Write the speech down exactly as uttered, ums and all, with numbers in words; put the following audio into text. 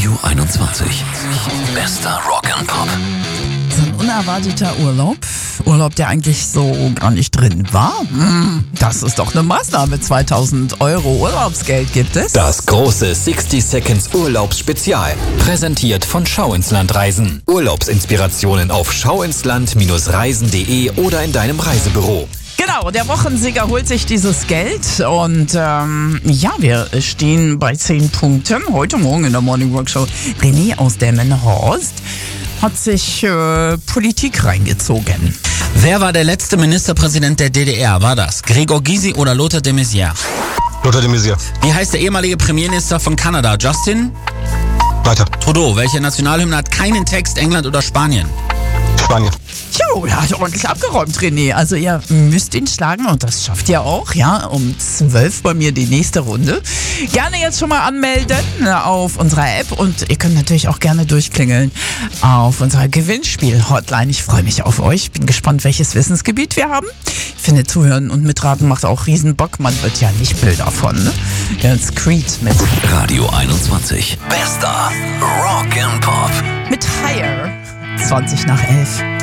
Radio einundzwanzig. Bester Rock and Pop. So ein unerwarteter Urlaub. Urlaub, der eigentlich so gar nicht drin war. Hm, das ist doch eine Maßnahme. zweitausend Euro Urlaubsgeld gibt es. Das große sixty Seconds Urlaubsspezial. Präsentiert von Schau ins Land Reisen. Urlaubsinspirationen auf schauinsland Reisen punkt de oder in deinem Reisebüro. Genau, der Wochensieger holt sich dieses Geld und ähm, ja, wir stehen bei zehn Punkten. Heute Morgen in der Morning Rock Show. René aus Delmenhorst hat sich äh, Politik reingezogen. Wer war der letzte Ministerpräsident der D D R? War das Gregor Gysi oder Lothar de Maizière? Lothar de Maizière. Wie heißt der ehemalige Premierminister von Kanada? Justin Weiter. Trudeau. Welche Nationalhymne hat keinen Text? England oder Spanien? Spanien. Jo, er hat ordentlich abgeräumt, René. Also ihr müsst ihn schlagen und das schafft ihr auch, ja. Um zwölf bei mir die nächste Runde. Gerne jetzt schon mal anmelden auf unserer App und ihr könnt natürlich auch gerne durchklingeln auf unserer Gewinnspiel-Hotline. Ich freue mich auf euch. Bin gespannt, welches Wissensgebiet wir haben. Ich finde, Zuhören und Mitraten macht auch riesen Bock. Man wird ja nicht blöd davon, ne? Jetzt Creed mit Radio einundzwanzig. Bester Rock and Pop. mit Higher. zwanzig nach elf.